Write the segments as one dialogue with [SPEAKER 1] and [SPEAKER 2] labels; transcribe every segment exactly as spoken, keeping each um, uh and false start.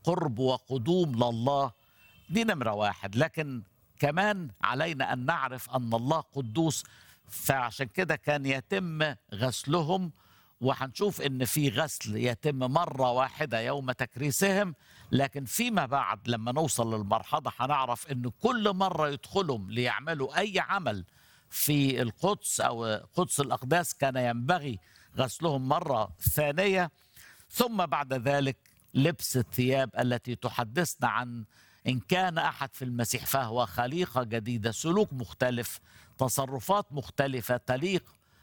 [SPEAKER 1] قرب وقدوم لله، دي نمرة واحد. لكن كمان علينا أن نعرف أن الله قدوس، فعشان كده كان يتم غسلهم. وهنشوف ان في غسل يتم مرة واحدة يوم تكريسهم، لكن فيما بعد لما نوصل للمرحلة هنعرف ان كل مرة يدخلهم ليعملوا اي عمل في القدس او قدس الاقداس كان ينبغي غسلهم مرة ثانية. ثم بعد ذلك لبس الثياب التي تحدثنا عن إن كان أحد في المسيح فهو خليقة جديدة، سلوك مختلف، تصرفات مختلفة تليق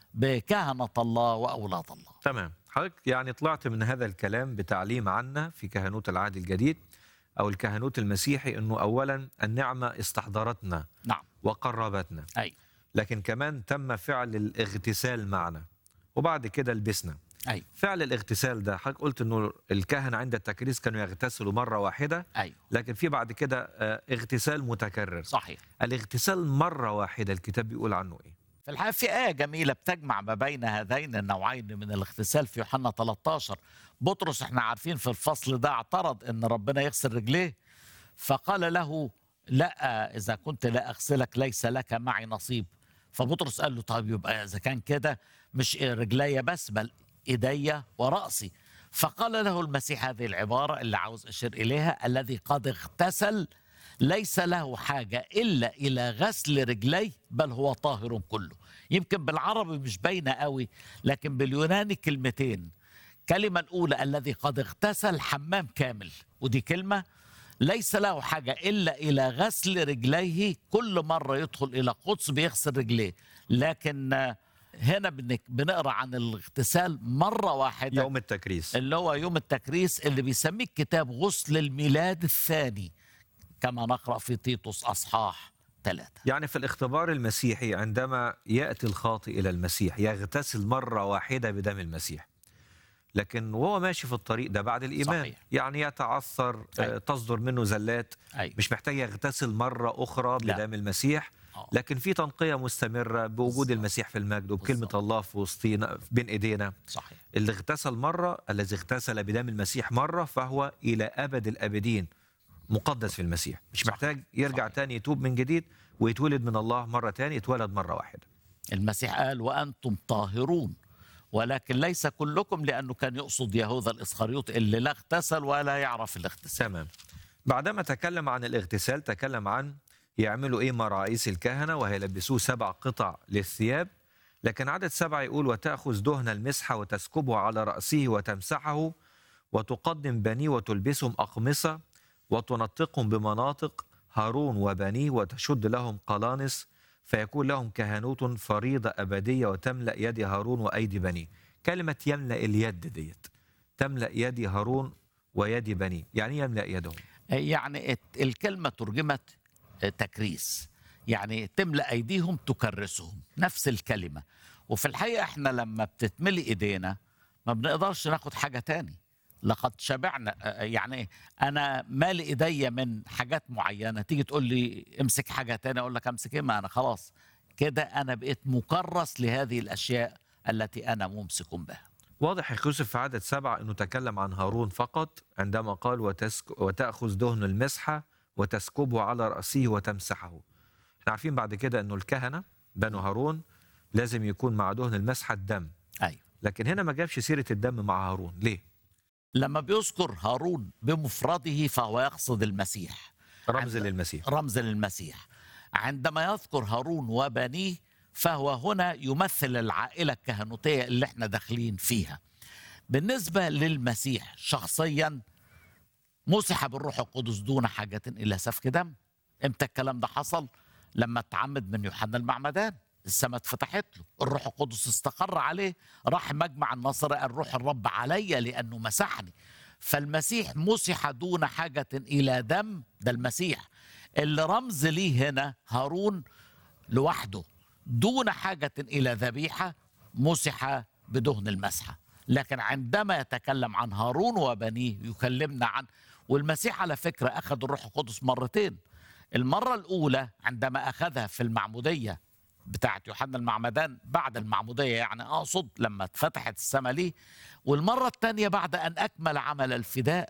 [SPEAKER 1] بكهنة الله وأولاد الله.
[SPEAKER 2] تمام. حضرتك يعني طلعت من هذا الكلام بتعليم عنا في كهنوت العهد الجديد أو الكهنوت المسيحي أنه أولا النعمة استحضرتنا
[SPEAKER 1] نعم
[SPEAKER 2] وقربتنا،
[SPEAKER 1] أي
[SPEAKER 2] لكن كمان تم فعل الاغتسال معنا وبعد كده لبسنا.
[SPEAKER 1] أي
[SPEAKER 2] فعل الاغتسال ده حضرتك قلت أنه الكهنة عند التكريس كانوا يغتسلوا مرة واحدة،
[SPEAKER 1] أي
[SPEAKER 2] لكن في بعد كده اغتسال متكرر.
[SPEAKER 1] صحيح.
[SPEAKER 2] الاغتسال مرة واحدة الكتاب بيقول عنه إيه؟
[SPEAKER 1] في الحقيقة في آية جميلة بتجمع ما بين هذين النوعين من الاغتسال في يوحنا ثلاثة عشر. بطرس احنا عارفين في الفصل ده اعترض ان ربنا يغسل رجليه، فقال له لا، إذا كنت لا أغسلك ليس لك معي نصيب. فبطرس قال له طيب يبقى إذا كان كده مش رجلي بس بل إيدي ورأسي. فقال له المسيح هذه العبارة اللي عاوز أشير إليها: الذي قد اغتسل ليس له حاجة إلا إلى غسل رجليه بل هو طاهر كله. يمكن بالعربي مش باينة قوي، لكن باليوناني كلمتين. كلمة الأولى الذي قد اغتسل حمام كامل، ودي كلمة ليس له حاجة إلا إلى غسل رجليه. كل مرة يدخل إلى قدس بيغسل رجليه، لكن هنا بنقرأ عن الاغتسال مرة واحدة
[SPEAKER 2] يوم التكريس،
[SPEAKER 1] اللي هو يوم التكريس اللي بيسميه الكتاب غسل الميلاد الثاني، كما نقرأ في تيتوس أصحاح ثلاثة.
[SPEAKER 2] يعني في الاختبار المسيحي عندما يأتي الخاطئ إلى المسيح يغتسل مرة واحدة بدم المسيح، لكن وهو ماشي في الطريق ده بعد الإيمان
[SPEAKER 1] صحيح.
[SPEAKER 2] يعني يتعثر،
[SPEAKER 1] أي.
[SPEAKER 2] تصدر منه زلات،
[SPEAKER 1] أي.
[SPEAKER 2] مش محتاج يغتسل مرة أخرى بدم
[SPEAKER 1] لا.
[SPEAKER 2] المسيح،
[SPEAKER 1] أوه.
[SPEAKER 2] لكن في تنقية مستمرة بوجود
[SPEAKER 1] بالزبط.
[SPEAKER 2] المسيح في المجد وبكلمة
[SPEAKER 1] بالزبط.
[SPEAKER 2] الله في وسطينا بين إيدينا.
[SPEAKER 1] صحيح.
[SPEAKER 2] اللي اغتسل مرة، الذي اغتسل بدم المسيح مرة فهو إلى أبد الأبدين مقدس في المسيح، مش
[SPEAKER 1] صحيح.
[SPEAKER 2] محتاج يرجع
[SPEAKER 1] صحيح.
[SPEAKER 2] تاني يتوب من جديد ويتولد من الله مرة تاني، يتولد مرة واحدة.
[SPEAKER 1] المسيح قال وأنتم طاهرون، ولكن ليس كلكم، لأنه كان يقصد يهوذا الإسخريوط اللي لا اغتسل ولا يعرف الاغتسال.
[SPEAKER 2] تمام. بعدما تكلم عن الاغتسال تكلم عن يعملوا ايه مع رئيس الكهنة وهيلبسوه سبع قطع للثياب، لكن عدد سبعة يقول وتأخذ دهن المسحة وتسكبه على رأسه وتمسحه وتقدم بنيه وتلبسهم أقمصة وتنطقهم بمناطق هارون وبنيه وتشد لهم قلانس فيكون لهم كهنوت فريضة أبدية وتملأ يد هارون وأيدي بنيه. كلمة يملأ اليد ديت، تملأ يد هارون ويد بنيه، يعني يملأ يدهم.
[SPEAKER 1] يعني الكلمة ترجمت تكريس، يعني تملأ أيديهم تكرسهم، نفس الكلمة. وفي الحقيقة احنا لما بتتملي ايدينا ما بنقدرش ناخد حاجة تاني، لقد شبعنا. يعني انا مالي ايديا من حاجات معينة، تيجي تقول لي امسك حاجة تانية اقول لك امسك ايه؟ ما انا خلاص كده انا بقيت مكرس لهذه الاشياء التي انا ممسك بها.
[SPEAKER 2] واضح يا يوسف في عدد سبعة أنه تكلم عن هارون فقط عندما قال وتسك وتأخذ دهن المسحة وتسكبه على رأسه وتمسحه. احنا عارفين بعد كده أنه الكهنة بنو هارون لازم يكون مع دهن المسحة الدم.
[SPEAKER 1] أيوة.
[SPEAKER 2] لكن هنا ما جابش سيرة الدم مع هارون، ليه؟
[SPEAKER 1] لما بيذكر هارون بمفرده فهو يقصد المسيح،
[SPEAKER 2] رمز للمسيح.
[SPEAKER 1] رمز للمسيح. عندما يذكر هارون وبنيه فهو هنا يمثل العائلة الكهنوتية اللي احنا داخلين فيها. بالنسبة للمسيح شخصيا مسح بالروح القدس دون حاجة إلى سفك دم. امتى الكلام ده حصل؟ لما اتعمد من يوحنا المعمدان، السماء اتفتحت له، الروح القدس استقر عليه، راح مجمع النصر قال روح الرب علي لأنه مسحني. فالمسيح مسح دون حاجة إلى دم، ده المسيح. اللي رمز ليه هنا هارون لوحده دون حاجة إلى ذبيحة، مسح بدهن المسحة. لكن عندما يتكلم عن هارون وبنيه يكلمنا عن، والمسيح على فكرة أخذ الروح القدس مرتين. المرة الأولى عندما أخذها في المعمودية بتاعت يوحنا المعمدان، بعد المعمودية يعني أقصد لما اتفتحت السماء ليه، والمرة الثانية بعد أن أكمل عمل الفداء